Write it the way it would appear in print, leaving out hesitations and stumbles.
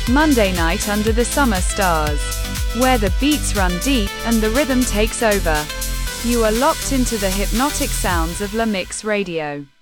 Monday night under the summer stars, where the beats run deep and the rhythm takes over. You are locked into the hypnotic sounds of La Mix Radio.